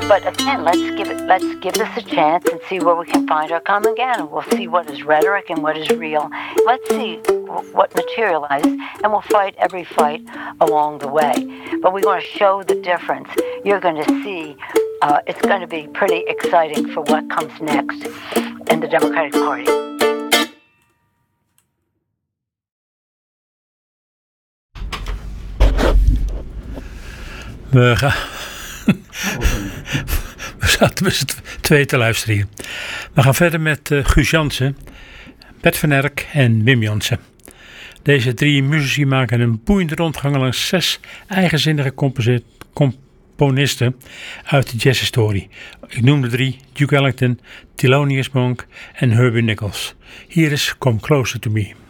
But again, let's give this a chance and see where we can find our common ground. We'll see what is rhetoric and what is real. Let's see what materializes, and we'll fight every fight along the way. But we're going to show the difference. You're going to see. It's going to be pretty exciting for what comes next in the Democratic Party. We zaten met z'n tweeën te luisteren hier. We gaan verder met Guus Jansen, Bert van Erck en Wim Jansen. Deze 3 muzici maken een boeiende rondgang langs 6 eigenzinnige componisten uit de jazzhistorie. Ik noem de 3: Duke Ellington, Thelonious Monk en Herbie Nichols. Hier is Come Closer to Me.